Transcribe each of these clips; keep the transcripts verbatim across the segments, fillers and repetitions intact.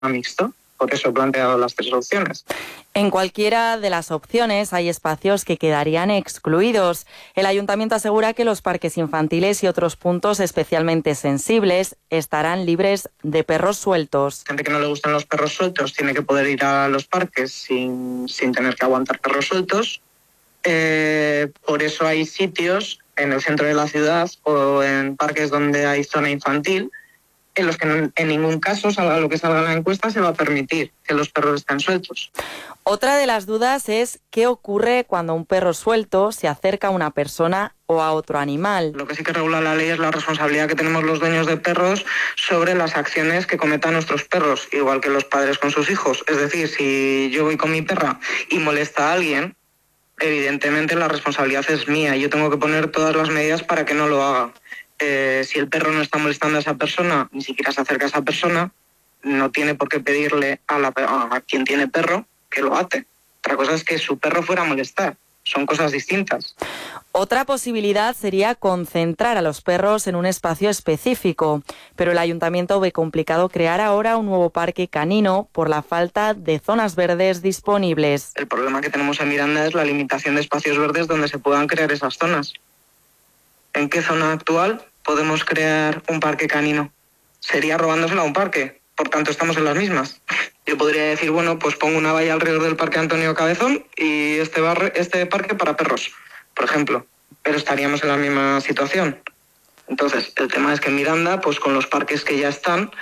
mixto. Por eso he planteado las tres opciones. En cualquiera de las opciones hay espacios que quedarían excluidos. El ayuntamiento asegura que los parques infantiles y otros puntos especialmente sensibles estarán libres de perros sueltos. Gente que no le gustan los perros sueltos tiene que poder ir a los parques sin, sin tener que aguantar perros sueltos. Eh, por eso hay sitios en el centro de la ciudad o en parques donde hay zona infantil en los que no, en ningún caso, salga lo que salga en la encuesta, se va a permitir que los perros estén sueltos. Otra de las dudas es qué ocurre cuando un perro suelto se acerca a una persona o a otro animal. Lo que sí que regula la ley es la responsabilidad que tenemos los dueños de perros sobre las acciones que cometan nuestros perros, igual que los padres con sus hijos. Es decir, si yo voy con mi perra y molesta a alguien, evidentemente la responsabilidad es mía. Yo tengo que poner todas las medidas para que no lo haga. Eh, si el perro no está molestando a esa persona, ni siquiera se acerca a esa persona, no tiene por qué pedirle a, la, a quien tiene perro que lo ate. Otra cosa es que su perro fuera a molestar. Son cosas distintas. Otra posibilidad sería concentrar a los perros en un espacio específico, pero el ayuntamiento ve complicado crear ahora un nuevo parque canino por la falta de zonas verdes disponibles. El problema que tenemos en Miranda es la limitación de espacios verdes donde se puedan crear esas zonas. ¿En qué zona actual podemos crear un parque canino? Sería robándosela a un parque, por tanto estamos en las mismas. Yo podría decir, bueno, pues pongo una valla alrededor del Parque Antonio Cabezón y este, barre, este parque para perros, por ejemplo, pero estaríamos en la misma situación. Entonces, el tema es que en Miranda, pues con los parques que ya están,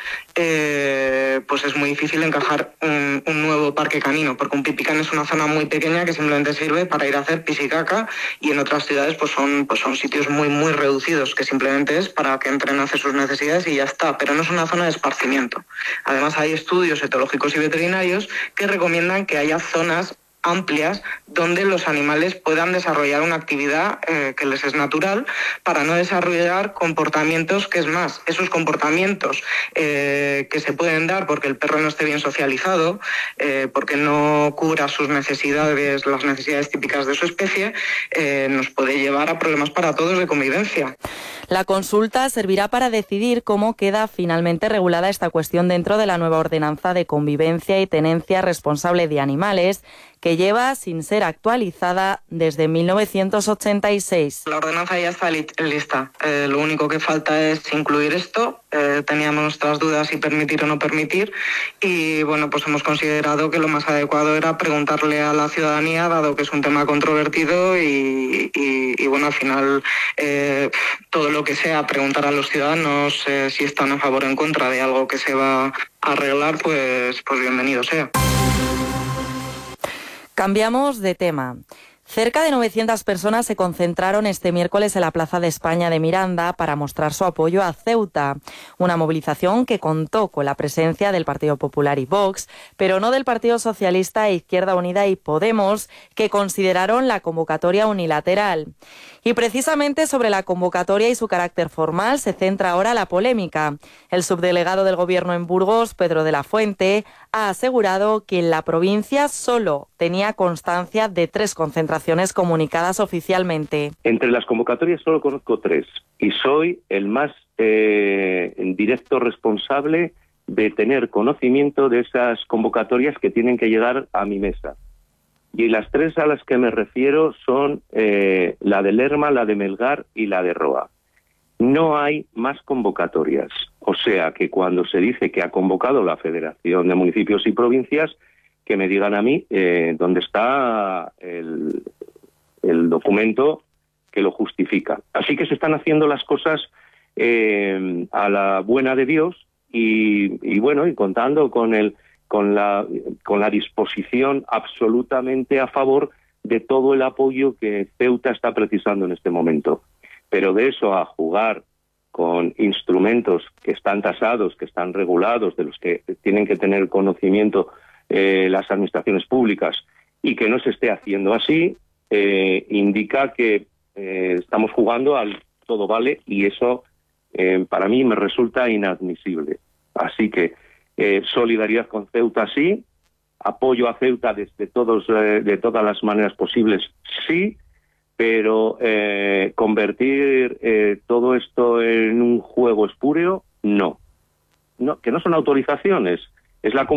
eh, pues es muy difícil encajar un, un nuevo parque canino, porque un pipicán es una zona muy pequeña que simplemente sirve para ir a hacer pis y caca, y en otras ciudades pues son, pues son sitios muy, muy reducidos, que simplemente es para que entren a hacer sus necesidades y ya está, pero no es una zona de esparcimiento. Además, hay estudios etológicos y veterinarios que recomiendan que haya zonas amplias donde los animales puedan desarrollar una actividad eh, que les es natural para no desarrollar comportamientos que es más, esos comportamientos eh, que se pueden dar porque el perro no esté bien socializado, eh, porque no cubra sus necesidades, las necesidades típicas de su especie, eh, nos puede llevar a problemas para todos de convivencia. La consulta servirá para decidir cómo queda finalmente regulada esta cuestión dentro de la nueva ordenanza de convivencia y tenencia responsable de animales, que lleva sin ser actualizada desde mil novecientos ochenta y seis. La ordenanza ya está li- lista. Eh, lo único que falta es incluir esto. Eh, teníamos nuestras dudas si permitir o no permitir y bueno, pues hemos considerado que lo más adecuado era preguntarle a la ciudadanía, dado que es un tema controvertido y, y, y bueno, al final eh, todo lo que sea preguntar a los ciudadanos eh, si están a favor o en contra de algo que se va a arreglar, pues, pues bienvenido sea. Cambiamos de tema. Cerca de novecientas personas se concentraron este miércoles en la Plaza de España de Miranda para mostrar su apoyo a Ceuta. Una movilización que contó con la presencia del Partido Popular y Vox, pero no del Partido Socialista, Izquierda Unida y Podemos, que consideraron la convocatoria unilateral. Y precisamente sobre la convocatoria y su carácter formal se centra ahora la polémica. El subdelegado del Gobierno en Burgos, Pedro de la Fuente, ha asegurado que en la provincia solo tenía constancia de tres concentraciones comunicadas oficialmente. Entre las convocatorias solo conozco tres y soy el más eh, directo responsable de tener conocimiento de esas convocatorias que tienen que llegar a mi mesa. Y las tres a las que me refiero son eh, la de Lerma, la de Melgar y la de Roa. No hay más convocatorias. O sea que cuando se dice que ha convocado la Federación de Municipios y Provincias, que me digan a mí eh, dónde está el, el documento que lo justifica. Así que se están haciendo las cosas eh, a la buena de Dios y, y bueno, y contando con el con la con la disposición absolutamente a favor de todo el apoyo que Ceuta está precisando en este momento. Pero de eso a jugar con instrumentos que están tasados, que están regulados, de los que tienen que tener conocimiento eh, las administraciones públicas y que no se esté haciendo así, eh, indica que eh, estamos jugando al todo vale y eso eh, para mí me resulta inadmisible. Así que eh, solidaridad con Ceuta sí, apoyo a Ceuta desde todos, eh, de todas las maneras posibles sí, pero eh, convertir eh, todo esto en un juego espúreo, no. no. Que no son autorizaciones, Es la